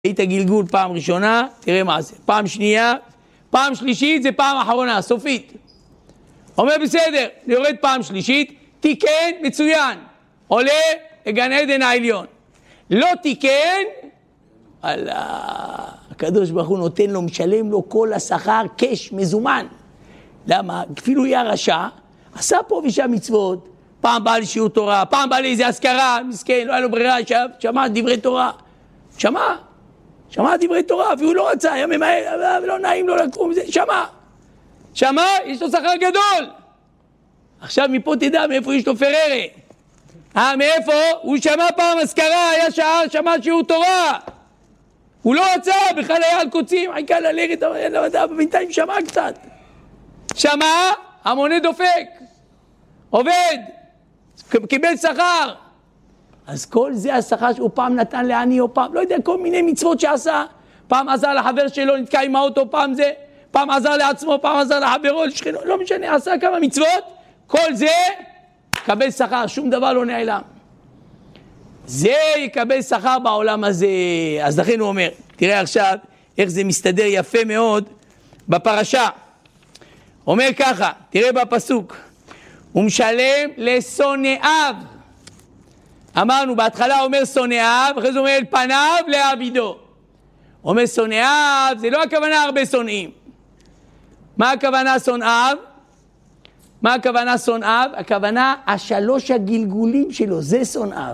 היית גלגול פעם ראשונה, תראה מה זה, פעם שנייה, פעם שלישית זה פעם אחרונה, סופית. אומר בסדר, יורד פעם שלישית, תיקן, מצוין, עולה לגן עדן העליון. לא תיקן, הקדוש ברוך הוא נותן לו, משלם לו כל השכר קש מזומן. למה? אפילו היה רשע, עשה פה ושם מצוות, פעם בא לשיעור תורה, פעם בא לאיזה הזכרה, מסכן, לא היה לו ברירה, שמע דברי תורה, שמע דברי תורה, והוא לא רצה, היה ממהר, ולא נעים לו לקום, שמע, יש לו שכר גדול. עכשיו מפה תדע מאיפה יש לו פררה. מאיפה? הוא שמע פעם הזכרה, היה שעה, שמע שיעור תורה. הוא לא רצה, בכלל היה על קוצים, עיקה ללכת, בינתיים שמע קצת. שמע, המונה דופק, עובד, קיבל שכר. אז כל זה השכר שהוא פעם נתן לעני או פעם, לא יודע, כל מיני מצוות שעשה. פעם עזר לחבר שלו, נתקע עם האוטו, פעם זה, פעם עזר לעצמו, פעם עזר לחברו, לשכנו, לא משנה, עשה כמה מצוות. כל זה יקבל שכר, שום דבר לא נעלם. זה יקבל שכר בעולם הזה. אז לכן הוא אומר, תראה עכשיו איך זה מסתדר יפה מאוד בפרשה. אומר ככה, תראה בפסוק, הוא משלם לשונאיו. אמרנו, בהתחלה אומר שונאיו, אחרי זה אומר אל פניו לעבידו. אומר שונאיו, זה לא הכוונה הרבה שונאים. מה הכוונה שונאיו? מה הכוונה שונאיו? הכוונה השלוש הגלגולים שלו, זה שונאיו.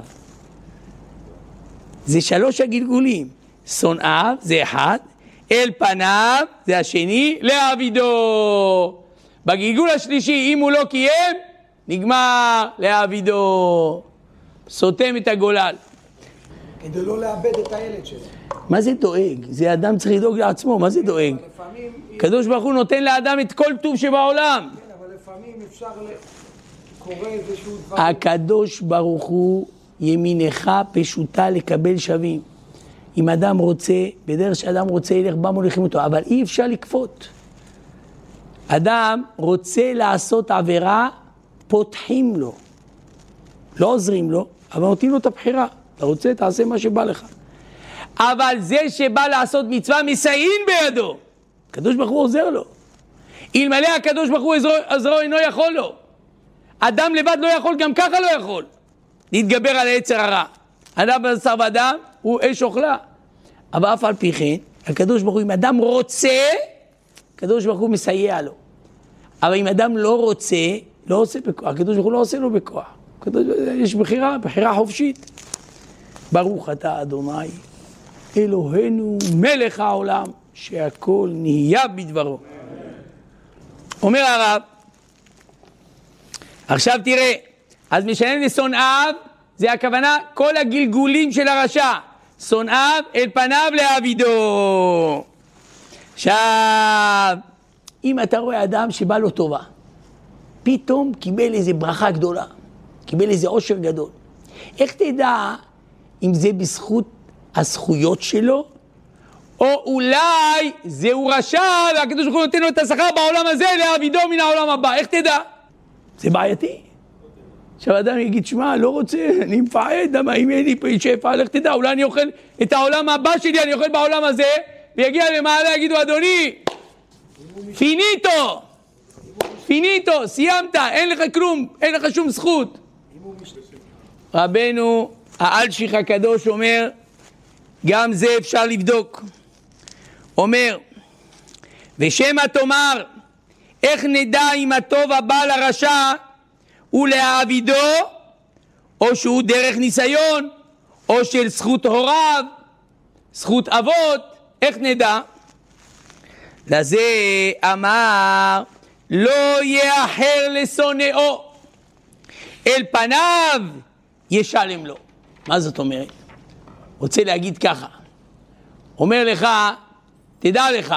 זה שלוש הגלגולים. שונאיו זה אחד, אל פניו זה השני, לעבידו. בגלגול השלישי, אם הוא לא קיים, נגמר לעבידו. סותם את הגולל. כדי לא לאבד את הילד שלו. מה זה דואג? זה אדם צריך לדאוג לעצמו, מה זה דואג? קדוש ברוך הוא נותן לאדם את כל טוב שבעולם. כן, אבל לפעמים אפשר קורא איזשהו דבר. הקדוש ברוך הוא ימינך פשוטה לקבל שווים. אם אדם רוצה, בדרך שאדם רוצה ילך בה מוליכים אותו, אבל אי אפשר לקפות. אדם רוצה לעשות עבירה, פותחים לו. לא עוזרים לו, אבל נותנים לו את הבחירה. אתה רוצה, תעשה מה שבא לך. אבל זה שבא לעשות מצווה, מסייעים בידו. הקדוש ברוך הוא עוזר לו. אלמלא הקדוש ברוך הוא עזרו אינו יכול לו. אדם לבד לא יכול, גם ככה לא יכול. להתגבר על היצר הרע. אדם בשר ודם הוא אש אוכלה. אבל אף על פי כן, הקדוש ברוך הוא, אם אדם רוצה, הקדוש ברוך הוא מסייע לו. אבל אם אדם לא רוצה, לא עושה בכוח. הקדוש ברוך הוא לא עושה לו בכוח. יש בחירה חופשית. ברוך אתה אדוני, אלוהינו מלך העולם, שהכל נהיה בדברו. אומר הרב, עכשיו תראה, אז משלם לשונאיו, זה הכוונה כל הגלגולים של הרשע. שונאיו אל פניו לעבידו. עכשיו, אם אתה רואה אדם שבא לו טובה, פתאום קיבל איזה ברכה גדולה, קיבל איזה עושר גדול. איך תדע אם זה בזכות הזכויות שלו, או אולי זהו רשע והקדוש ברוך הוא נותן לו את השכר בעולם הזה לעבידו מן העולם הבא? איך תדע? זה בעייתי. עכשיו אדם יגיד, שמע, לא רוצה, אני מפעד, אם אין לי פה שפע, לך תדע, אולי אני אוכל את העולם הבא שלי, אני אוכל בעולם הזה, ויגיע למעלה, יגידו, אדוני, פיניטו, סיימת, אין לך כלום, אין לך שום זכות. רבנו, האלשיך הקדוש אומר, גם זה אפשר לבדוק. אומר, ושמה תאמר, איך נדע אם הטוב הבא לרשע הוא לעבידו, או שהוא דרך ניסיון, או של זכות הוריו, זכות אבות, איך נדע? לזה אמר, לא יאחר לשונאו, אל פניו ישלם לו. מה זאת אומרת? רוצה להגיד ככה, אומר לך, תדע לך,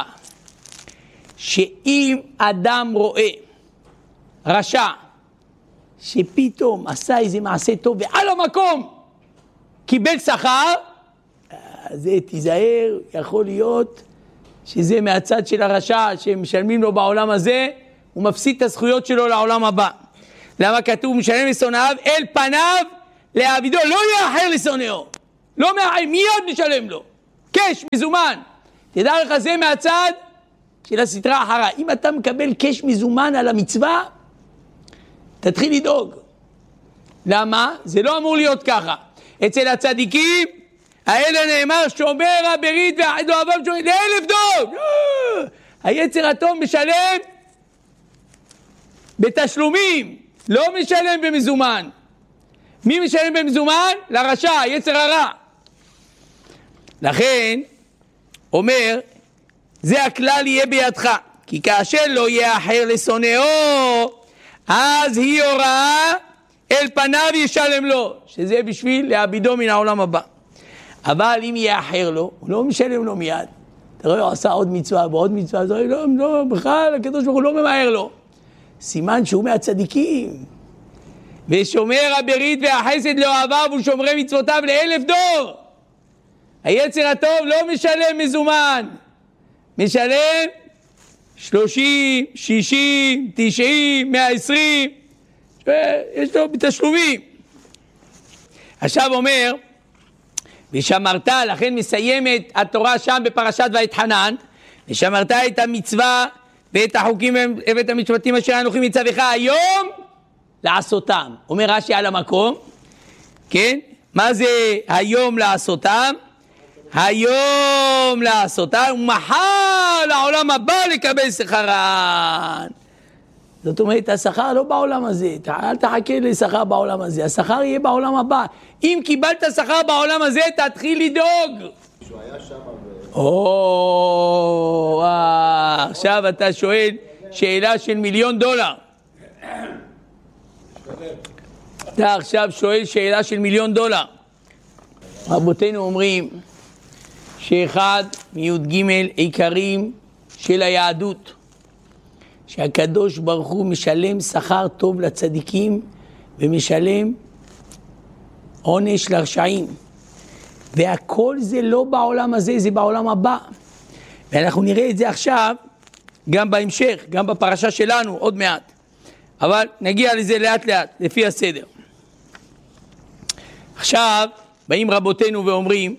שאם אדם רואה רשע, שפתאום עשה איזה מעשה טוב ועל המקום קיבל שכר, זה תיזהר, יכול להיות שזה מהצד של הרשע שמשלמים לו בעולם הזה, הוא מפסיד את הזכויות שלו לעולם הבא. למה כתוב משלם לשונאיו אל פניו לעבידו, לא יאחר לשונאו, לא מיד נשלם לו. קש מזומן. תדע לך, זה מהצד של הסתרה אחרה. אם אתה מקבל קש מזומן על המצווה, תתחיל לדאוג. למה? זה לא אמור להיות ככה. אצל הצדיקים, האלה נאמר שומר הברית ואחד אוהביו שומר ל1,000 דור. היצר הטוב משלם בתשלומים, לא משלם במזומן. מי משלם במזומן? לרשע, יצר הרע. לכן, אומר, זה הכלל יהיה בידך, כי כאשר לא יהיה אחר לשונאו, אז היא הוראה אל פניו ישלם לו, שזה בשביל להעבידו מן העולם הבא. אבל אם יהיה אחר לו, הוא לא משלם לו מיד. אתה רואה, הוא עשה עוד מצווה ועוד מצווה, אז לא, בכלל, הקדוש ברוך הוא לא ממהר לו. סימן שהוא מהצדיקים. ושומר הברית והחסד לאוהביו ושומרי מצוותיו ל1,000 דור. היצר הטוב לא משלם מזומן, משלם 30, 60, 90, 120, יש לו בתשלומים. עכשיו אומר, ושמרת, לכן מסיימת התורה שם בפרשת ואתחנן, ושמרת את המצווה ואת החוקים ואת המשפטים אשר אנוכי מצווך היום לעשותם. אומר רש"י על המקום, כן? מה זה היום לעשותם? היום לעשותם, ומחר לעולם הבא לקבל שכרן. זאת אומרת, השכר לא בעולם הזה, אל תחכה לשכר בעולם הזה, השכר יהיה בעולם הבא. אם קיבלת שכר בעולם הזה, תתחיל לדאוג. שהוא היה שם עכשיו אתה שואל שאלה של $1,000,000. אתה עכשיו שואל שאלה של $1,000,000. רבותינו אומרים שאחד מי"ג עיקרים של היהדות, שהקדוש ברוך הוא משלם שכר טוב לצדיקים ומשלם עונש לרשעים, והכל זה לא בעולם הזה, זה בעולם הבא. ואנחנו נראה את זה עכשיו גם בהמשך, גם בפרשה שלנו עוד מעט, אבל נגיע לזה לאט לאט לפי הסדר. עכשיו באים רבותינו ואומרים,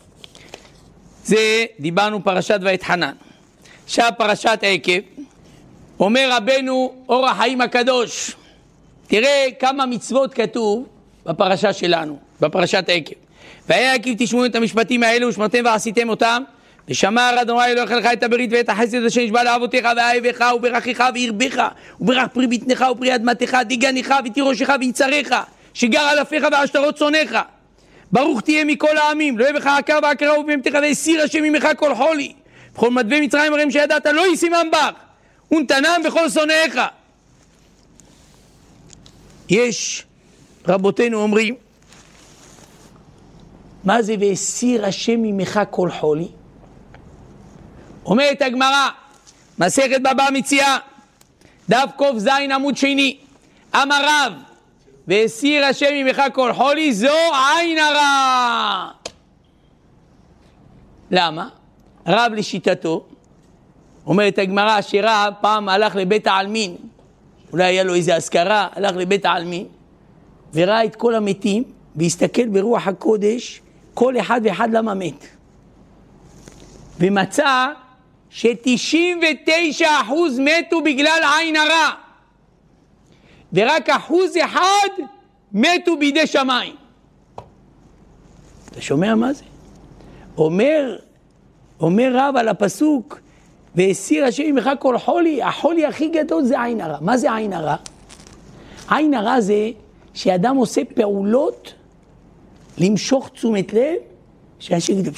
זה דיברנו פרשת ואתחנן. עכשיו פרשת עקב, אומר רבנו אור החיים הקדוש, תראה כמה מצוות כתוב בפרשה שלנו, בפרשת עקב. והיה עקב תשמעו את המשפטים האלה ושמרתם ועשיתם אותם, ושמר אדוני אלוהיך לך את הברית ואת החסד אשר נשבע לאבותיך ואהבך וברכך וירבך וברך פרי בטנך ופרי אדמתך דגנך ותירושך ויצריך שגר על אפיך ועשתרות צונך. ברוך תהיה מכל העמים, לא יהיה בך עקר ועקרה ובהמתך והסיר השם ממך כל חולי. בכל מדבי מצרים הרעים שידעת לא ישימם בך ונתנם בכל שונאיך. יש רבותינו אומרים, מה זה והסיר השם ממך כל חולי? אומרת הגמרא, מסכת בבא מציעא, דף ק"ז עמוד שני, אמר רב, והסיר השם ממך כל חולי, זו עין הרע. למה? רב לשיטתו, אומרת הגמרא שרב פעם הלך לבית העלמין, אולי היה לו איזה אזכרה, הלך לבית העלמין, וראה את כל המתים, והסתכל ברוח הקודש, כל אחד ואחד למה מת. ומצא ש99% מתו בגלל עין הרע, ורק 1% מתו בידי שמיים. אתה שומע מה זה? אומר רב על הפסוק, והסיר השם ממך כל חולי, החולי הכי גדול זה עין הרע. מה זה עין הרע? עין הרע זה שאדם עושה פעולות למשוך תשומת לב, שאנשים יגידו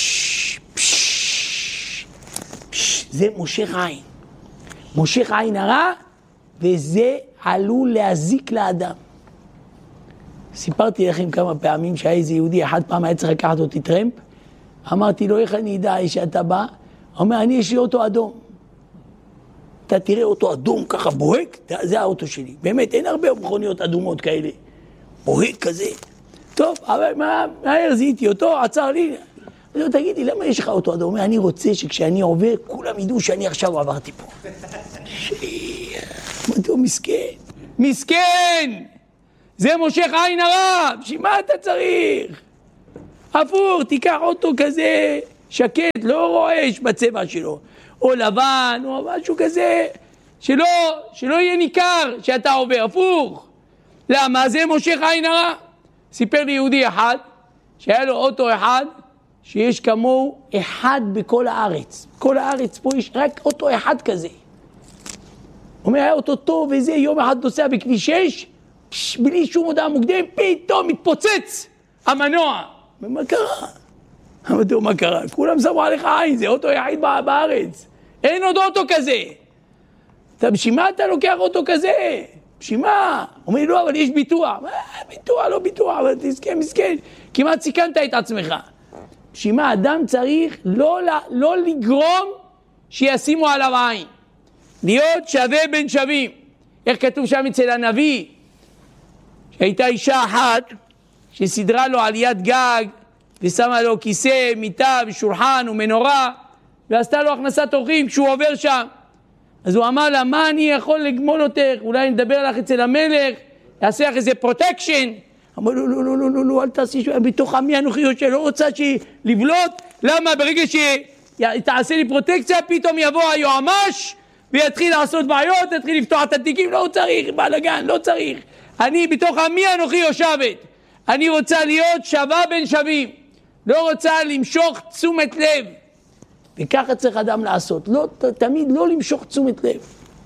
זה מושך עין. מושך עין הרע, וזה עלול להזיק לאדם. סיפרתי לכם כמה פעמים שהיה איזה יהודי, אחד פעם היה צריך לקחת אותי טרמפ, אמרתי לו, איך אני אדע שאתה בא? הוא אומר, אני יש לי אוטו אדום. אתה תראה אוטו אדום ככה בוהק, זה האוטו שלי. באמת, אין הרבה מכוניות אדומות כאלה. בוהק כזה. טוב, אבל מהר זיהיתי אותו, עצר לי. אז הוא תגידי, למה יש לך אוטו אדום? הוא אומר, אני רוצה שכשאני עובר, כולם ידעו שאני עכשיו עברתי פה. אמרתי, מסכן. מסכן! זה מושך עין הרע. שמה אתה צריך? הפוך, תיקח אוטו כזה שקט, לא רועש בצבע שלו, או לבן, או משהו כזה, שלא יהיה ניכר שאתה עובר, הפוך. למה? זה מושך עין הרע. סיפר לי יהודי אחד, שהיה לו אוטו אחד, שיש כמוהו אחד בכל הארץ. כל הארץ פה יש רק אוטו אחד כזה. הוא אומר, היה אוטו טוב וזה, יום אחד נוסע בכביש 6, בלי שום הודעה מוקדם, פתאום מתפוצץ המנוע. מה קרה? אמרתי לו, מה קרה? כולם שמו עליך עין, זה אוטו יחיד בארץ. אין עוד אוטו כזה. בשביל מה אתה לוקח אוטו כזה? בשביל מה? הוא אומר, לא, אבל יש ביטוח. ביטוח, לא ביטוח, אבל תזכה מסכן. כמעט סיכנת את עצמך. בשביל מה? אדם צריך לא לגרום שישימו עליו עין. להיות שווה בין שווים. איך כתוב שם אצל הנביא? שהייתה אישה אחת שסדרה לו עליית גג ושמה לו כיסא, מיטה ושולחן ומנורה ועשתה לו הכנסת אורחים כשהוא עובר שם. אז הוא אמר לה, מה אני יכול לגמול אותך? אולי נדבר לך אצל המלך, יעשה לך איזה פרוטקשן. אמר לו, לא, אל תעשי שום, בתוך עמי אנוכי יושב, לא רוצה לבלוט. למה? ברגע שתעשה לי פרוטקציה, פתאום יבוא היועמ"ש ויתחיל לעשות בעיות, יתחיל לפתוח את התיקים, לא צריך, בלגן, לא צריך. אני בתוך עמי אנוכי יושבת. אני רוצה להיות שווה בין שווים. לא רוצה למשוך תשומת לב. וככה צריך אדם לעשות. תמיד לא למשוך תשומת לב.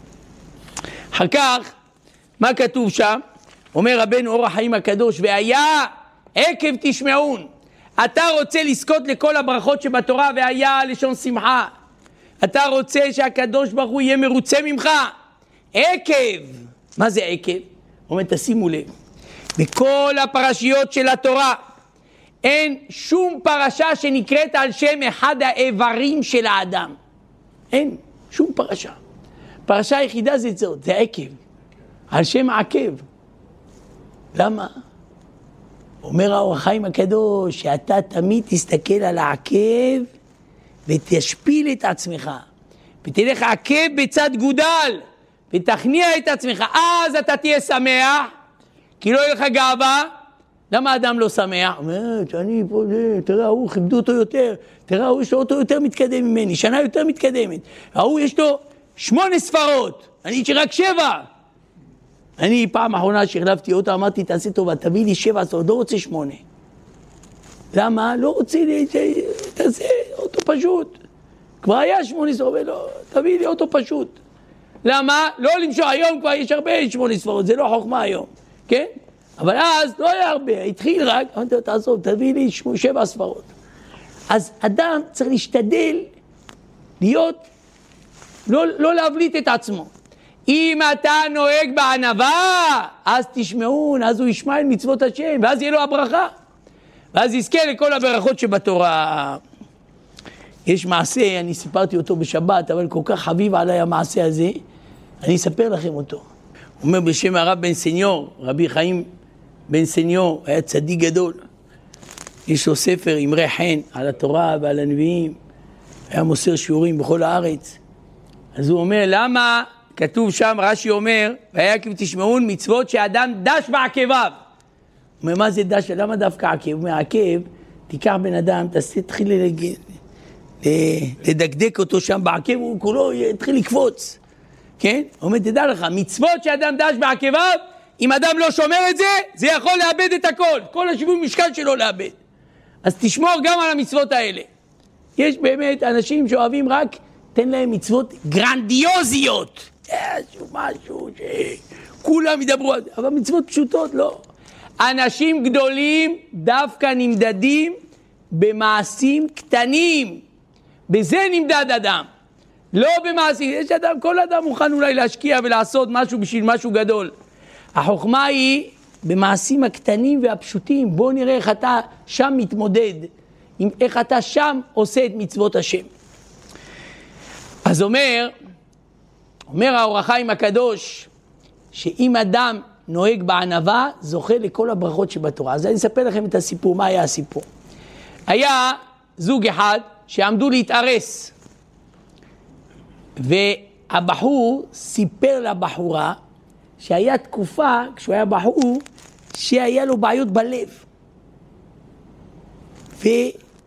אחר כך, מה כתוב שם? אומר רבנו אור החיים הקדוש, והיה עקב תשמעון. אתה רוצה לזכות לכל הברכות שבתורה, והיה לשון שמחה. אתה רוצה שהקדוש ברוך הוא יהיה מרוצה ממך. עקב. מה זה עקב? אומר, תשימו לב. בכל הפרשיות של התורה, אין שום פרשה שנקראת על שם אחד האיברים של האדם. אין שום פרשה. פרשה היחידה זה זאת, זה עקב. על שם עקב. למה? אומר האור החיים הקדוש, שאתה תמיד תסתכל על העקב ותשפיל את עצמך. ותלך עקב בצד גודל ותכניע את עצמך. אז אתה תהיה שמח, כי לא יהיה לך גאווה. למה האדם לא שמח? אומרת, אני פה, תראה, הוא כיבדו אותו יותר, תראה, הוא יש לו אותו יותר מתקדם ממני, שנה יותר מתקדמת. הוא יש לו 8 ספרות, אני יש רק 7. אני פעם האחרונה שהחלפתי אותו, אמרתי, תעשה טובה, תביא לי 7 ספרות, לא רוצה 8. למה? לא רוצה, תעשה אוטו פשוט. כבר היה 8 ספרות, לא, תביא לי אוטו פשוט. למה? לא למשוך, היום כבר יש הרבה 8 ספרות, זה לא חוכמה היום, כן? אבל אז לא היה הרבה, התחיל רק, אמרתי לו, תעזוב, תביא לי 7 ספרות. אז אדם צריך להשתדל להיות, לא להבליט את עצמו. אם אתה נוהג בענווה, אז תשמעון, אז הוא ישמע את מצוות השם, ואז יהיה לו הברכה. ואז יזכה לכל הברכות שבתורה. יש מעשה, אני סיפרתי אותו בשבת, אבל כל כך חביב עליי המעשה הזה, אני אספר לכם אותו. הוא אומר בשם הרב בן סניור, רבי חיים בן סניור, היה צדיק גדול. יש לו ספר אמרי חן על התורה ועל הנביאים, היה מוסר שיעורים בכל הארץ. אז הוא אומר, למה כתוב שם, רש"י אומר, והיה עקב תשמעון מצוות שאדם דש בעקביו. הוא אומר, מה זה דש? למה דווקא עקב? הוא אומר, עקב, תיקח בן אדם, תתחיל לדקדק אותו שם בעקב, הוא כולו יתחיל לקפוץ. כן? הוא אומר, תדע לך, מצוות שאדם דש בעקביו, אם אדם לא שומר את זה, זה יכול לאבד את הכל. כל השיווי משקל שלו לאבד. אז תשמור גם על המצוות האלה. יש באמת אנשים שאוהבים רק, תן להם מצוות גרנדיוזיות. משהו שכולם ידברו על זה. אבל מצוות פשוטות לא. אנשים גדולים דווקא נמדדים במעשים קטנים. בזה נמדד אדם. לא במעשים. יש אדם, כל אדם מוכן אולי להשקיע ולעשות משהו בשביל משהו גדול. החוכמה היא במעשים הקטנים והפשוטים. בוא נראה איך אתה שם מתמודד, איך אתה שם עושה את מצוות השם. אז אומר האור החיים הקדוש, שאם אדם נוהג בענווה, זוכה לכל הברכות שבתורה. אז אני אספר לכם את הסיפור. מה היה הסיפור? היה זוג אחד שעמדו להתארס, והבחור סיפר לבחורה שהיה תקופה, כשהוא היה בחור, שהיה לו בעיות בלב.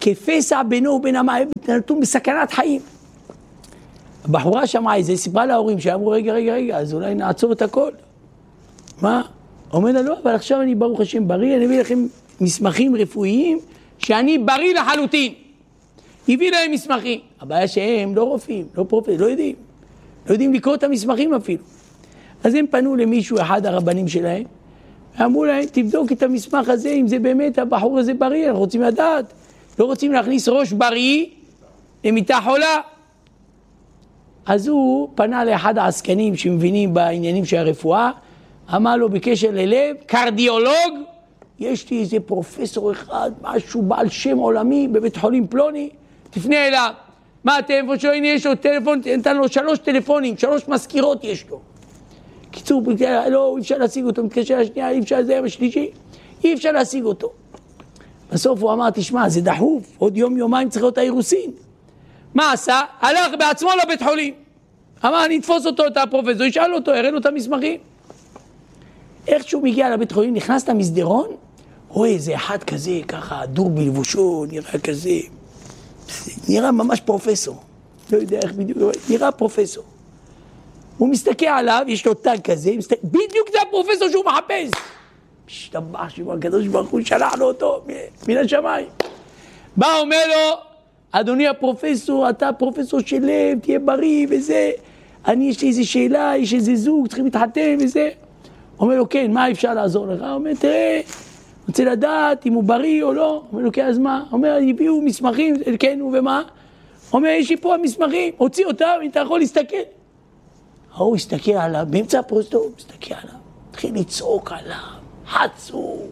כפסע בינו ובין המים, נתון בסכנת חיים. הבחורה שמעה את זה, סיפרה להורים שאמרו, רגע, אז אולי נעצור את הכל. מה? אומר לה, לא, אבל עכשיו אני ברוך השם בריא, אני אביא לכם מסמכים רפואיים, שאני בריא לחלוטין. הביא להם מסמכים. הבעיה שהם לא רופאים, לא פרופסורים, לא יודעים לקרוא את המסמכים אפילו. אז הם פנו למישהו, אחד הרבנים שלהם, ואמרו להם, תבדוק את המסמך הזה, אם זה באמת הבחור הזה בריא, אנחנו רוצים לדעת. לא רוצים להכניס ראש בריא למיטה חולה. אז הוא פנה לאחד העסקנים שמבינים בעניינים של הרפואה, אמר לו בקשר ללב, קרדיולוג, יש לי איזה פרופסור אחד, משהו בעל שם עולמי בבית חולים פלוני, תפנה אליו. מה הטלפון שלו? הנה יש לו טלפון, נתן לו 3 טלפונים, 3 מזכירות יש לו. קיצור, לא, אי אפשר להשיג אותו, מתקשר לשנייה, אי אפשר, זה השלישי, אי אפשר להשיג אותו. בסוף הוא אמר, תשמע, זה דחוף, עוד יום-יומיים צריך להיות האירוסין. מה עשה? הלך בעצמו לבית חולים. אמר, אני אתפוס אותו, את הפרופסור, ישאל אותו, הראה לו את המסמכים. איך שהוא מגיע לבית חולים, נכנס למסדרון, רואה איזה אחד כזה, ככה, דור בלבושו, נראה כזה, נראה ממש פרופסור. לא יודע איך בדיוק, נראה פרופסור. הוא מסתכל עליו, יש לו תג כזה, בדיוק זה הפרופסור שהוא מחפש. משתבח שבו, הקדוש ברוך הוא שלח לו אותו מן השמיים. בא אומר לו, אדוני הפרופסור, אתה פרופסור של לב, תהיה בריא וזה. יש לי איזו שאלה, יש איזה זוג, צריכים להתחתן וזה. אומר לו, כן, מה אפשר לעזור לך? אומר, תראה, רוצה לדעת אם הוא בריא או לא. אומר לו, כן, אז מה? אומר, הביאו מסמכים, כן, ומה? אומר, יש לי פה המסמכים, הוציא אותם, אתה יכול להסתכל. הוא הסתכל עליו, באמצע הפרוזדור, מסתכל עליו, התחיל לצעוק עליו, חצוף.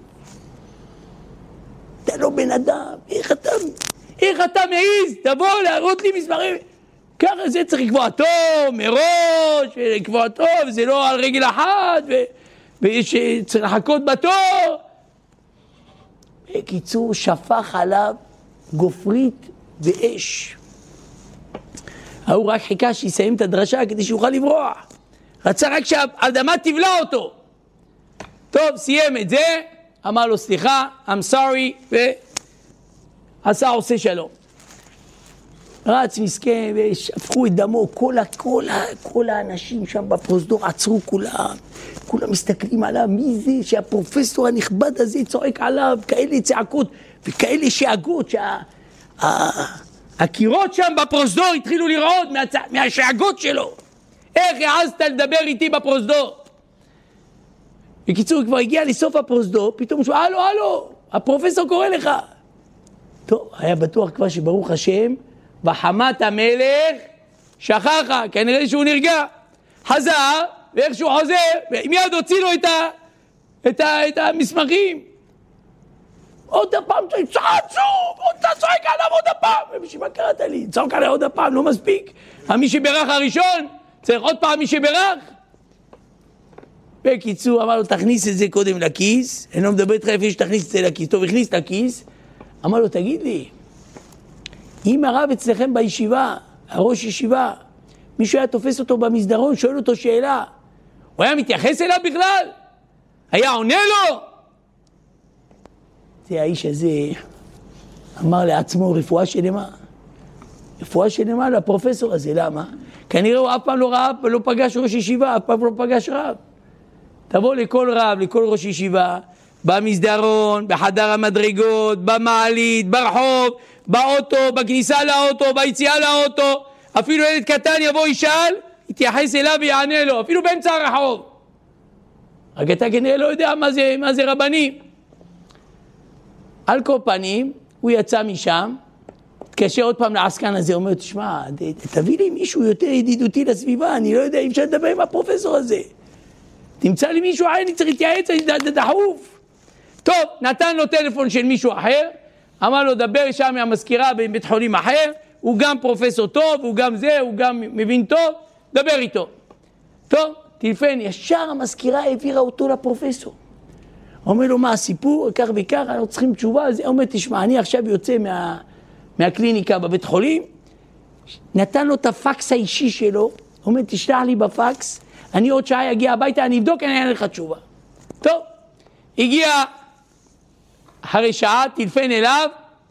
אתה לא בן אדם, איך אתה מעיז? תבוא להראות לי מסמכים. ככה זה צריך לקבוע טוב, מראש, לקבוע טוב, זה לא על רגל אחת, וצריך לחכות בתור. בקיצור, שפך עליו גופרית ואש. הוא רק חיכה שיסיים את הדרשה כדי שיוכל לברוח. רצה רק שהאדמה תבלע אותו. טוב, סיים את זה, אמר לו סליחה, I'm sorry, ועשה עושה שלום. רץ מסכן ושפכו את דמו, כל האנשים שם בפרוזדור עצרו כולם מסתכלים עליו, מי זה שהפרופסור הנכבד הזה צועק עליו, כאלה צעקות וכאלה שאגות, הקירות שם בפרוזדור התחילו לראות מהשאגות שלו. איך העזת לדבר איתי בפרוזדור? בקיצור, הוא כבר הגיע לסוף הפרוזדור, פתאום הוא שואל, הלו, הפרופסור קורא לך. טוב, היה בטוח כבר שברוך השם, בחמת המלך שכחה, כנראה שהוא נרגע. חזר, ואיך שהוא חוזר, מיד הוציא לו את המסמכים. עוד הפעם, אתה צועק עליו עוד הפעם. בשביל מה קראת לי? צועק עליו עוד הפעם, לא מספיק. מי שברך הראשון, צריך עוד פעם מי שברך. בקיצור, אמר לו, תכניס את זה קודם לכיס. אני לא מדבר איתך איפה שתכניס את זה לכיס. טוב, הכניס לכיס. אמר לו, תגיד לי, אם הרב אצלכם בישיבה, הראש ישיבה, מישהו היה תופס אותו במסדרון, שואל אותו שאלה, הוא היה מתייחס אליו בכלל? היה עונה לו? זה האיש הזה אמר לעצמו רפואה שלמה. רפואה שלמה לפרופסור הזה, למה? כנראה הוא אף פעם לא רב, לא פגש ראש ישיבה, אף פעם לא פגש רב. תבוא לכל רב, לכל ראש ישיבה, במסדרון, בחדר המדרגות, במעלית, ברחוב, באוטו, בכניסה לאוטו, ביציאה לאוטו, אפילו ילד קטן יבוא ישאל, יתייחס אליו ויענה לו, אפילו באמצע הרחוב. רק אתה כנראה לא יודע מה זה רבנים. על כל פנים, הוא יצא משם, התקשר עוד פעם לעסקן הזה, אומר, תשמע, תביא לי מישהו יותר ידידותי לסביבה, אני לא יודע, אי אפשר לדבר עם הפרופסור הזה. תמצא לי מישהו, אני צריך להתייעץ, אני דחוף. טוב, נתן לו טלפון של מישהו אחר, אמר לו, דבר שם מהמזכירה בבית חולים אחר, הוא גם פרופסור טוב, הוא גם זה, הוא גם מבין טוב, דבר איתו. טוב, טלפן, ישר המזכירה העבירה אותו לפרופסור. אומר לו, מה הסיפור? כך וכך, אנחנו צריכים תשובה. אז הוא אומר, תשמע, אני עכשיו יוצא מהקליניקה בבית חולים, נתן לו את הפקס האישי שלו, הוא אומר, תשלח לי בפקס, אני עוד שעה אגיע הביתה, אני אבדוק, אני אענה לך תשובה. טוב, הגיע אחרי שעה, טלפן אליו,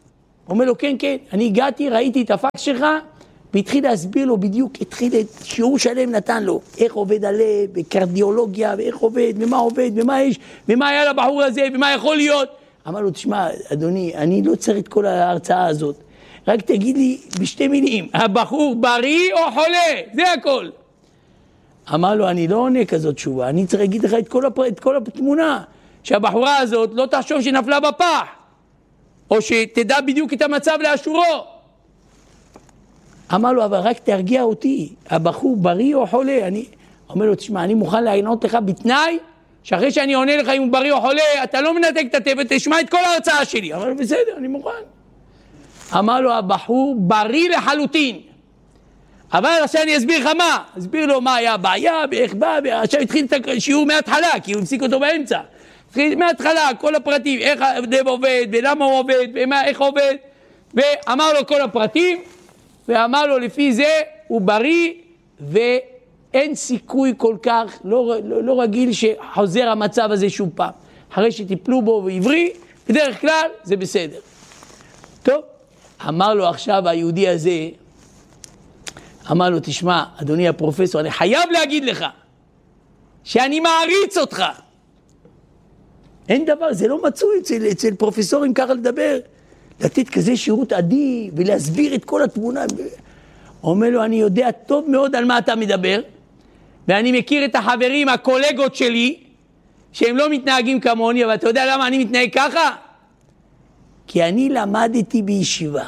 אומר לו, כן, כן, אני הגעתי, ראיתי את הפקס שלך, והתחיל להסביר לו בדיוק, התחיל את שיעור שלם נתן לו, איך עובד הלב, בקרדיולוגיה, ואיך עובד, ומה עובד, ומה יש, ומה היה לבחור הזה, ומה יכול להיות. אמר לו, תשמע, אדוני, אני לא צריך את כל ההרצאה הזאת, רק תגיד לי בשתי מילים, הבחור בריא או חולה? זה הכל. אמר לו, אני לא עונה כזאת תשובה, אני צריך להגיד לך את כל התמונה, שהבחורה הזאת לא תחשוב שנפלה בפח, או שתדע בדיוק את המצב לאשורו. אמר לו, אבל רק תרגיע אותי, הבחור בריא או חולה? אומר לו, תשמע, אני מוכן לענות לך בתנאי, שאחרי שאני עונה לך אם הוא בריא או חולה, אתה לא מנתק את הטבע, תשמע את כל ההרצאה שלי. אמר לו, בסדר, אני מוכן. אמר לו, הבחור בריא לחלוטין. אבל עכשיו אני אסביר לך מה. אסביר לו מה היה הבעיה, ואיך בא, ועכשיו התחיל את השיעור מההתחלה, כי הוא הפסיק אותו באמצע. התחיל מההתחלה, כל הפרטים, איך הלב עובד, ולמה הוא עובד, ואיך עובד. ואמר לו כל הפרטים, ואמר לו לפי זה הוא בריא, ואין סיכוי כל כך, לא רגיל שחוזר המצב הזה שוב פעם. אחרי שטיפלו בו ועברי, בדרך כלל זה בסדר. טוב, אמר לו עכשיו היהודי הזה, אמר לו, תשמע, אדוני הפרופסור, אני חייב להגיד לך, שאני מעריץ אותך. אין דבר, זה לא מצוי אצל פרופסורים ככה לדבר. לתת כזה שירות עדי ולהסביר את כל התמונה. אומר לו, אני יודע טוב מאוד על מה אתה מדבר, ואני מכיר את החברים, הקולגות שלי, שהם לא מתנהגים כמוני, אבל אתה יודע למה אני מתנהג ככה? כי אני למדתי בישיבה.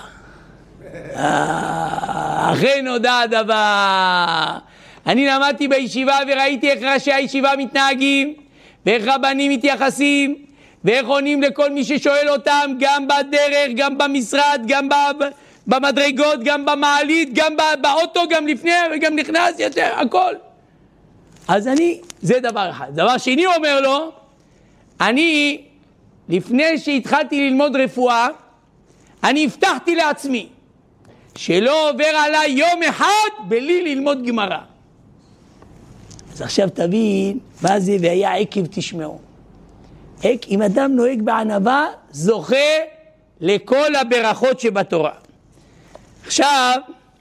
אחרי נודע הדבר. אני למדתי בישיבה וראיתי איך ראשי הישיבה מתנהגים, ואיך רבנים מתייחסים, ואיך עונים לכל מי ששואל אותם, גם בדרך, גם במשרד, גם במדרגות, גם במעלית, גם באוטו, גם לפני וגם נכנס, יותר, הכל. אז זה דבר אחד. דבר שני אומר לו, אני, לפני שהתחלתי ללמוד רפואה, אני הבטחתי לעצמי, שלא עובר עליי יום אחד בלי ללמוד גמרא. אז עכשיו תבין מה זה והיה עקב תשמעו. אם אדם נוהג בענווה, זוכה לכל הברכות שבתורה. עכשיו,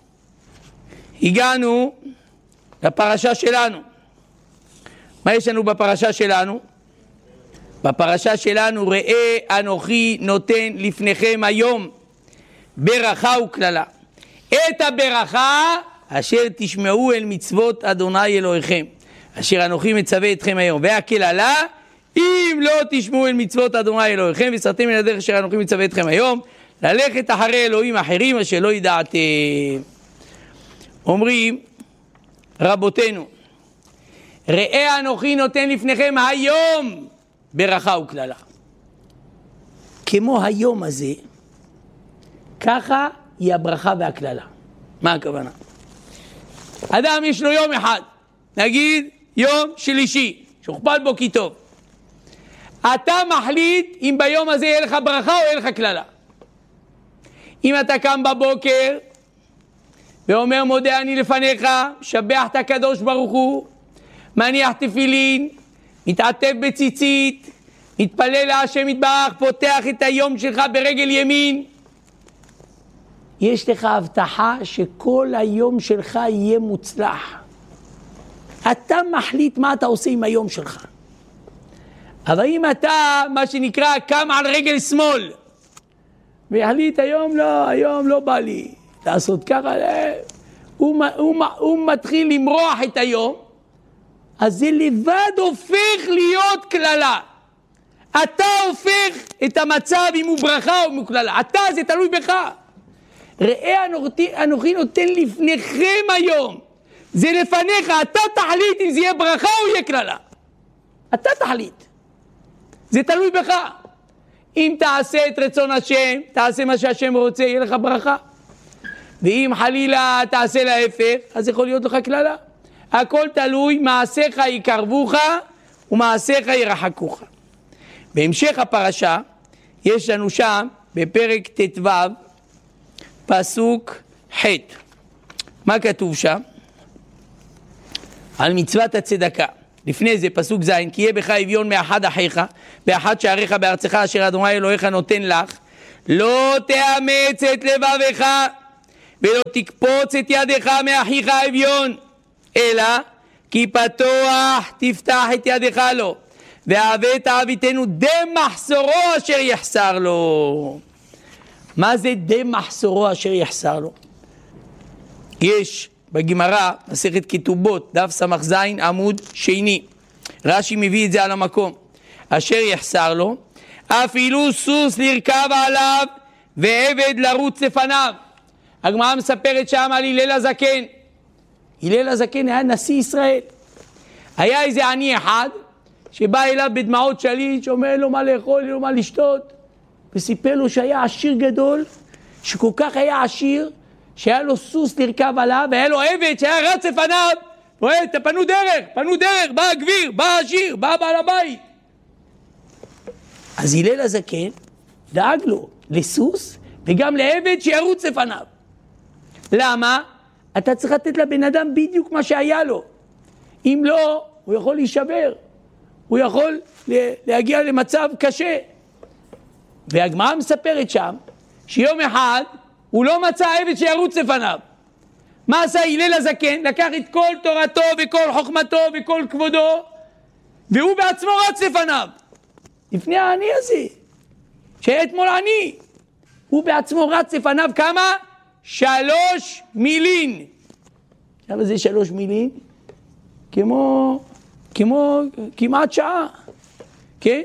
הגענו לפרשה שלנו. מה יש לנו בפרשה שלנו? בפרשה שלנו, ראה אנוכי נותן לפניכם היום ברכה וכללה. את הברכה אשר תשמעו אל מצוות אדוני אלוהיכם, אשר אנוכי מצווה אתכם היום. והכללה, אם לא תשמעו אל מצוות אדוני אלוהיכם וסרתם מן הדרך אשר אנוכי מצווה אתכם היום, ללכת אחרי אלוהים אחרים אשר לא ידעתם. אומרים רבותינו, ראה אנוכי נותן לפניכם היום ברכה וכללה. כמו היום הזה, ככה היא הברכה והכללה. מה הכוונה? אדם יש לו יום אחד, נגיד יום שלישי, שוכפל בו כי טוב. אתה מחליט אם ביום הזה יהיה לך ברכה או יהיה לך כללה. אם אתה קם בבוקר ואומר מודה אני לפניך, שבח את הקדוש ברוך הוא, מניח תפילין, מתעטף בציצית, מתפלל להשם יתברך, פותח את היום שלך ברגל ימין, יש לך הבטחה שכל היום שלך יהיה מוצלח. אתה מחליט מה אתה עושה עם היום שלך. אבל אם אתה, מה שנקרא, קם על רגל שמאל, והחליט היום לא בא לי לעשות ככה, הוא מתחיל למרוח את היום, אז זה לבד הופך להיות כללה. אתה הופך את המצב אם הוא ברכה או אם הוא כללה. אתה, זה תלוי בך. ראה אנוכי נותן לפניכם היום. זה לפניך, אתה תחליט אם זה יהיה ברכה או יהיה כללה. אתה תחליט. זה תלוי בך. אם תעשה את רצון השם, תעשה מה שהשם רוצה, יהיה לך ברכה. ואם חלילה תעשה להפך, אז יכול להיות לך כללה. הכל תלוי, מעשיך יקרבוך ומעשיך ירחקוך. בהמשך הפרשה, יש לנו שם בפרק ט"ו, פסוק ח'. מה כתוב שם? על מצוות הצדקה. לפני זה פסוק ז', כי יהיה בך אביון מאחד אחיך, באחד שעריך בארצך אשר אדוני אלוהיך נותן לך, לא תאמץ את לבבך ולא תקפוץ את ידך מאחיך האביון, אלא כי פתוח תפתח את ידך לו, והבאת אביתנו דם מחסורו אשר יחסר לו. מה זה דם מחסורו אשר יחסר לו? יש בגמרא, מסכת כתובות, דף סמך זין עמוד שני, רש"י מביא את זה על המקום. אשר יחסר לו, אפילו סוס לרכב עליו ועבד לרוץ לפניו. הגמרא מספרת שם על הלל הזקן. הלל הזקן היה נשיא ישראל. היה איזה עני אחד שבא אליו בדמעות שליש, שאומר לו מה לאכול, לו מה לשתות, וסיפר לו שהיה עשיר גדול, שכל כך היה עשיר, שהיה לו סוס לרכב עליו, והיה לו עבד שהיה רץ לפניו, רואה, פנו דרך, בא הגביר, בא העשיר, בא בעל הבית. אז הלל הזקן דאג לו לסוס וגם לעבד שירוץ לפניו. למה? אתה צריך לתת לבן אדם בדיוק מה שהיה לו. אם לא, הוא יכול להישבר, הוא יכול להגיע למצב קשה. והגמרא מספרת שם שיום אחד הוא לא מצא עבד שירוץ לפניו. מה עשה הלל הזקן? לקח את כל תורתו וכל חוכמתו וכל כבודו, והוא בעצמו רץ לפניו. לפני העני הזה, שהיה אתמול עני, הוא בעצמו רץ לפניו כמה? 3 מילין. עכשיו זה 3 מילין? כמו כמעט שעה, כן?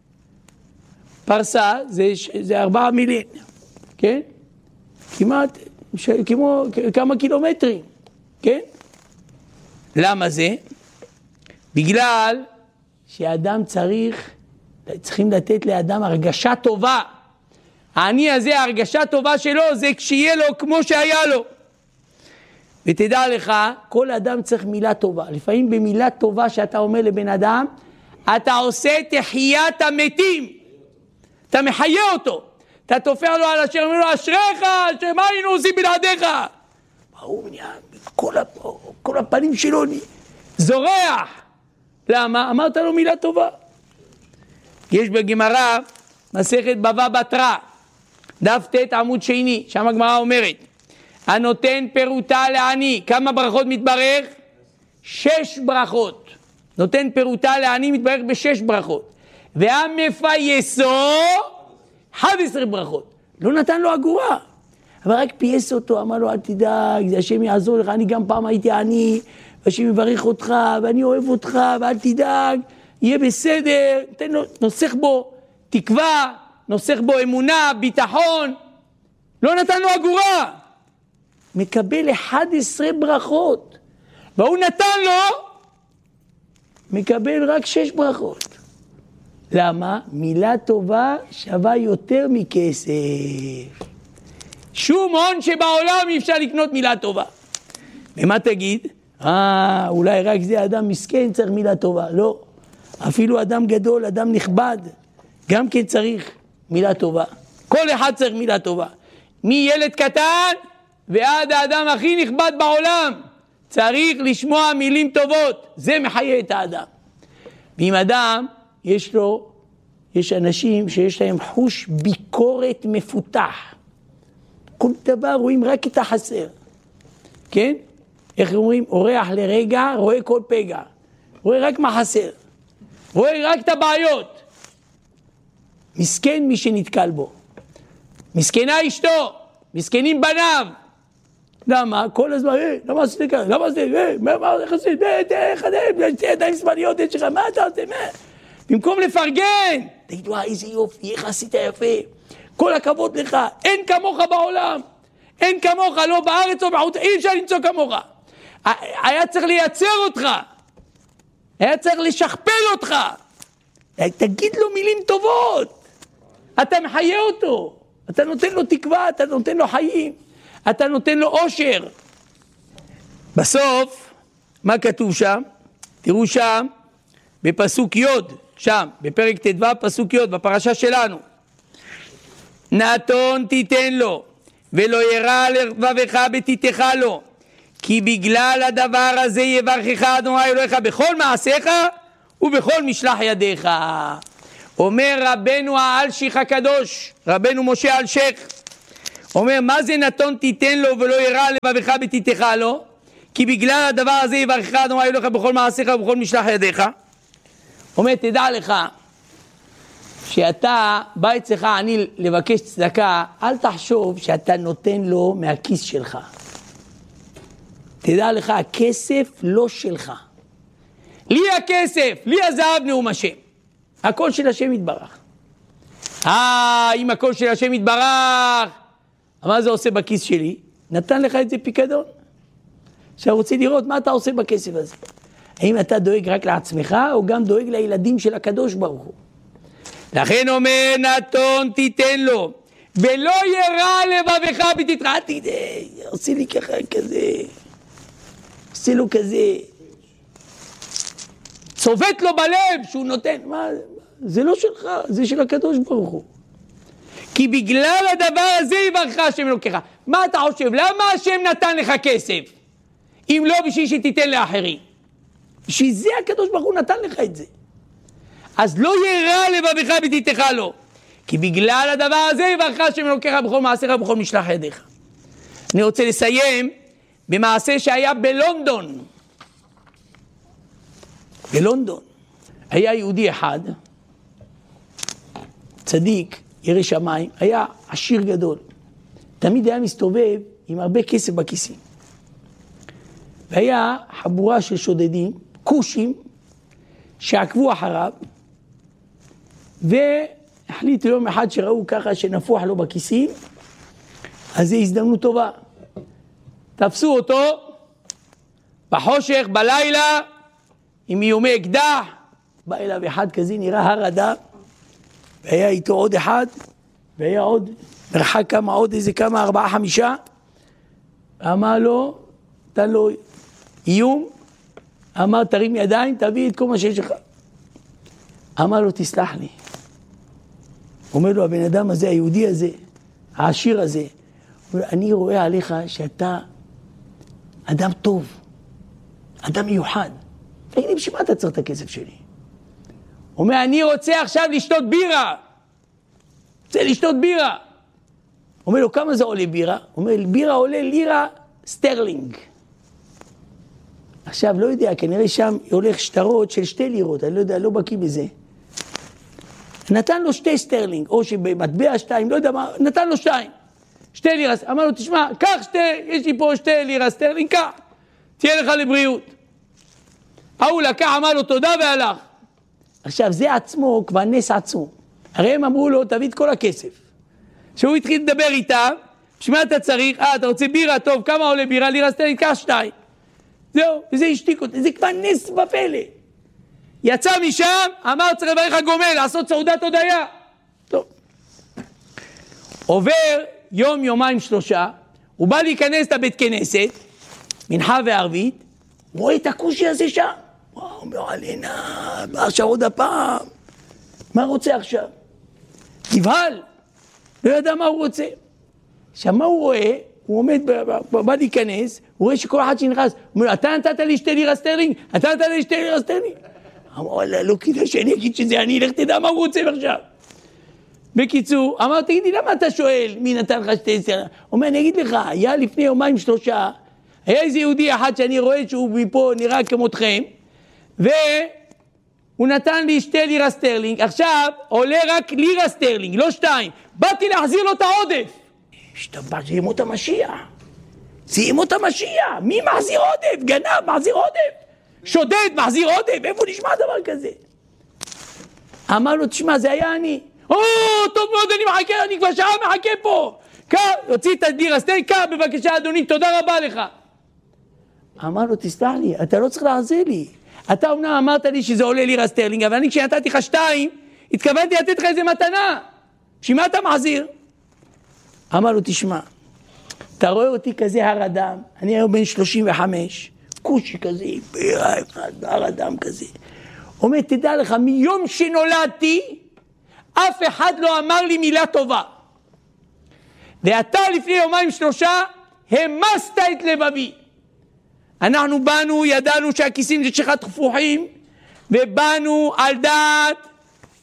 פרסה זה 4 מילין, כן? כמעט, כמו כמה קילומטרים, כן? למה זה? בגלל שאדם צריכים לתת לאדם הרגשה טובה. העני הזה, הרגשה טובה שלו, זה כשיהיה לו כמו שהיה לו. ותדע לך, כל אדם צריך מילה טובה. לפעמים במילה טובה שאתה אומר לבן אדם, אתה עושה תחיית המתים. אתה מחיה אותו. אתה תופע לו על אשר, אומר לו, אשריך, מה היינו עושים בלעדיך? הוא נהיה, כל הפנים שלו זורח. למה? אמרת לו מילה טובה. יש בגמרא מסכת בבא בתרא, דף ט' עמוד שני, שם הגמרא אומרת, הנותן פירוטה לעני, כמה ברכות מתברך? 6 ברכות. נותן פירוטה לעני מתברך ב6 ברכות. והמפייסו 11 ברכות. לא נתן לו אגורה, אבל רק פייס אותו, אמר לו אל תדאג, זה השם יעזור לך, אני גם פעם הייתי עני, והשם יברך אותך, ואני אוהב אותך, ואל תדאג, יהיה בסדר, נוסח בו תקווה, נוסח בו אמונה, ביטחון. לא נתן לו אגורה. מקבל 11 ברכות. והוא נתן לו, מקבל רק 6 ברכות. למה? מילה טובה שווה יותר מכסף. שום הון שבעולם אי אפשר לקנות מילה טובה. ומה תגיד? אולי רק זה אדם מסכן צריך מילה טובה. לא. אפילו אדם גדול, אדם נכבד, גם כן צריך מילה טובה. כל אחד צריך מילה טובה. מילד קטן ועד האדם הכי נכבד בעולם, צריך לשמוע מילים טובות. זה מחיה את האדם. ואם אדם יש אנשים שיש להם חוש ביקורת מפותח. כל דבר רואים רק את החסר. כן? איך אומרים? אורח לרגע, רואה כל פגע. רואה רק מה חסר. רואה רק את הבעיות. מסכן מי שנתקל בו. מסכנה אשתו. מסכנים בניו. למה? כל הזמן, למה עשית כאן? למה עשית? מה עשית? ידיים שמאליות, יש לך, מה אתה עושה? במקום לפרגן, תגידו, איזה יופי, איך עשית יפה. כל הכבוד לך, אין כמוך בעולם. אין כמוך, לא בארץ או בחוץ, אי אפשר למצוא כמוך. היה צריך לייצר אותך. היה צריך לשכפל אותך. תגיד לו מילים טובות. אתה מחיה אותו. אתה נותן לו תקווה, אתה נותן לו חיים. אתה נותן לו אושר. בסוף, מה כתוב שם? תראו שם, בפסוק י', שם, בפרק ט"ו, פסוק י', בפרשה שלנו. נתון תיתן לו, ולא ירע לבבך בתיתך לו, כי בגלל הדבר הזה יברכך אדוני אלוהיך בכל מעשיך ובכל משלח ידיך. אומר רבנו האלשיך הקדוש, רבנו משה אלשיך, אומר, מה זה נתון תיתן לו ולא ירע לבבך בתיתך לו? כי בגלל הדבר הזה יברכך אדוני אלוהיך בכל מעשיך ובכל משלח ידיך. אומר, תדע לך, שאתה בא אצלך עני לבקש צדקה, אל תחשוב שאתה נותן לו מהכיס שלך. תדע לך, הכסף לא שלך. לי הכסף, לי הזהב נאום השם. הכל של השם יתברך. אם הכל של השם יתברך, מה זה עושה בכיס שלי? נתן לך את זה פיקדון. עכשיו רוצה לראות מה אתה עושה בכסף הזה. האם אתה דואג רק לעצמך, או גם דואג לילדים של הקדוש ברוך הוא? לכן אומר, נתון תיתן לו, ולא ירע לבבך בתתרע. עושה לי ככה כזה, עושה לו כזה, צובט לו בלב שהוא נותן. מה, זה לא שלך, זה של הקדוש ברוך הוא. כי בגלל הדבר הזה יברכך השם אלוקיך. מה אתה חושב? למה השם נתן לך כסף? אם לא בשביל שתיתן לאחרים. בשביל זה הקדוש ברוך הוא נתן לך את זה. אז לא ירע לבבך בתיתך לו. כי בגלל הדבר הזה יברכך השם אלוקיך בכל מעשיך ובכל משלח ידיך. אני רוצה לסיים במעשה שהיה בלונדון. בלונדון היה יהודי אחד, צדיק, ירא שמיים, היה עשיר גדול. תמיד היה מסתובב עם הרבה כסף בכיסים. והיה חבורה של שודדים, כושים, שעקבו אחריו, והחליטו יום אחד שראו ככה שנפוח לו בכיסים, אז זו הזדמנות טובה. תפסו אותו בחושך, בלילה, עם איומי אקדח, בא אליו אחד כזה, נראה הר אדם, והיה איתו עוד אחד, והיה עוד, מרחק כמה, עוד איזה כמה, 4-5, אמר לו, נתן לו איום, אמר תרים ידיים, תביא את כל מה שיש לך. אמר לו תסלח לי. אומר לו הבן אדם הזה, היהודי הזה, העשיר הזה, אומר, אני רואה עליך שאתה אדם טוב, אדם מיוחד. תגיד לי, בשביל מה אתה צריך את הכסף שלי? אומר, אני רוצה עכשיו לשתות בירה. רוצה לשתות בירה. אומר לו, כמה זה עולה בירה? אומר, בירה עולה לירה סטרלינג. עכשיו, לא יודע, כנראה שם הולך שטרות של 2 לירות, אני לא יודע, לא בקיא בזה. נתן לו 2 סטרלינג, או שבמטבע 2, לא יודע מה, נתן לו 2. 2 לירה, אמר לו, תשמע, קח 2, יש לי פה 2 לירה סטרלינג, קח, תהיה לך לבריאות. הוא לקח, אמר לו תודה והלך. עכשיו, זה עצמו כבר נס עצום. הרי הם אמרו לו, תביא את כל הכסף. כשהוא התחיל לדבר איתם, שמה אתה צריך? אתה רוצה בירה? טוב, כמה עולה בירה? לירה סטרלינג, קח 2. זהו, וזה השתיק אותי, זה כבר נס בפלא. יצא משם, אמר צריך לברך הגומל, לעשות סעודת הודיה. טוב. עובר יום, יומיים, 3, הוא בא להיכנס לבית כנסת, מנחה וערבית, רואה את הכושי הזה שם. וואו, אומר עלינה, בא עכשיו עוד הפעם. מה רוצה עכשיו? נבהל, לא ידע מה הוא רוצה. עכשיו מה הוא רואה? הוא עומד, בא להיכנס, הוא רואה שכל אחד שנכנס, הוא אומר, אתה נתת לי 2 לירה סטרלינג? אתה נתת לי 2 לירה סטרלינג? אמר, וואלה, לא כדאי שאני אגיד שזה אני, לך תדע מה הוא רוצה עכשיו. בקיצור, אמר, תגידי, למה אתה שואל מי נתן לך 2 סטרלינג? הוא אומר, אני אגיד לך, היה לפני יומיים 3, היה איזה יהודי אחד שאני רואה שהוא מפה נראה כמותכם, והוא נתן לי 2 לירה סטרלינג, עכשיו עולה רק לירה סטרלינג, לא 2. באתי להחזיר לו את העודף. השתבח, זה ימות המשיח. זה ימות המשיח. מי מחזיר עודף? גנב, מחזיר עודף. שודד, מחזיר עודף. איפה נשמע דבר כזה? אמר לו, תשמע, זה היה אני. טוב מאוד, אני מחכה, אני כבר שעה מחכה פה. הוציא את הלירה סטרלינג, בבקשה אדוני, תודה רבה לך. אמר לו, תסלח לי, אתה לא צריך להחזיר לי. אתה אומנם אמרת לי שזה עולה לירה סטרלינג, אבל אני כשנתתי לך 2, התכוונתי לתת לך איזה מתנה. שמה אתה מחזיר? אמר לו, תשמע, אתה רואה אותי כזה הר אדם, אני היום בן 35, כושי כזה, בירה אחד, הר אדם כזה. אומר, תדע לך, מיום שנולדתי, אף אחד לא אמר לי מילה טובה. ואתה לפני יומיים 3, המסת את לבבי. אנחנו באנו, ידענו שהכיסים שלך תפוחים, ובאנו על דעת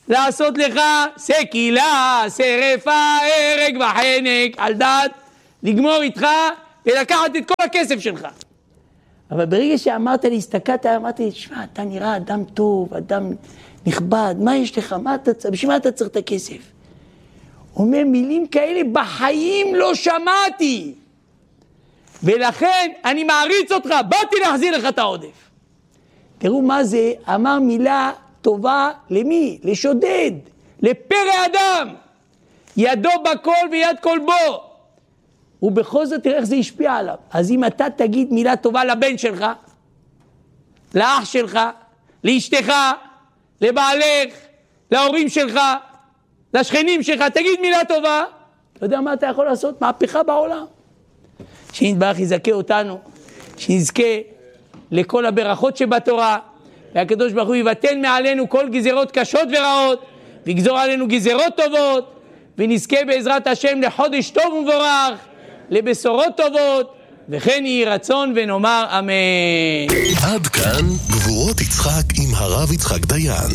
לעשות לך סקילה, שרפה, הרג וחנק, על דעת לגמור איתך ולקחת את כל הכסף שלך. אבל ברגע שאמרת לי, הסתכלת, אמרתי לי, שמע, אתה נראה אדם טוב, אדם נכבד, מה יש לך? בשביל מה אתה צריך את הכסף? הוא אומר, מילים כאלה בחיים לא שמעתי. ולכן אני מעריץ אותך, באתי להחזיר לך את העודף. תראו מה זה, אמר מילה טובה למי? לשודד, לפרא אדם. ידו בכל ויד כל בו. ובכל זאת תראה איך זה השפיע עליו. אז אם אתה תגיד מילה טובה לבן שלך, לאח שלך, לאשתך, לבעלך, להורים שלך, לשכנים שלך, תגיד מילה טובה, אתה יודע מה אתה יכול לעשות? מהפכה בעולם. שנתברך יזכה אותנו, שנזכה לכל הברכות שבתורה, והקדוש ברוך הוא יבטל מעלינו כל גזירות קשות ורעות, ויגזור עלינו גזירות טובות, ונזכה בעזרת השם לחודש טוב ומבורך, לבשורות טובות, וכן יהי רצון ונאמר אמן. עד כאן גבורות יצחק עם הרב יצחק דיין.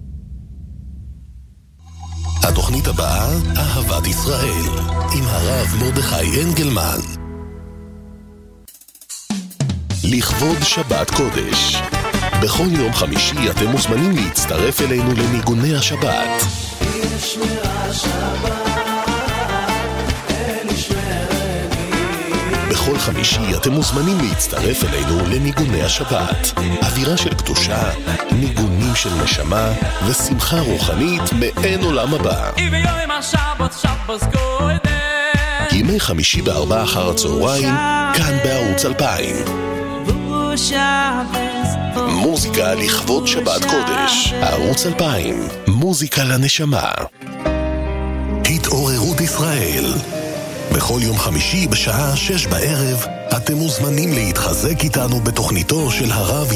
התוכנית הבאה, אהבת ישראל, עם הרב מרדכי אנגלמן. לכבוד שבת קודש. בכל יום חמישי אתם מוזמנים להצטרף אלינו לניגוני השבת. בכל חמישי אתם מוזמנים להצטרף אלינו לניגוני השבת. אווירה של קדושה, ניגונים של נשמה ושמחה רוחנית מאין עולם הבא. ימי חמישי ב4 אחר הצהריים, כאן בערוץ 2000. מוזיקה לכבוד שבת קודש. ערוץ 2000, מוזיקה לנשמה. התעוררות ישראל. בכל יום חמישי בשעה 6 בערב אתם מוזמנים להתחזק איתנו בתוכניתו של הרב